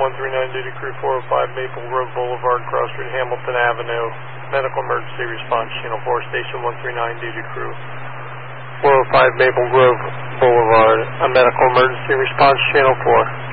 139 duty crew 405 Maple Grove Boulevard, cross street Hamilton Avenue. Medical emergency response, Channel 4, Station 139 duty crew 405 Maple Grove Boulevard. A medical emergency response, Channel 4.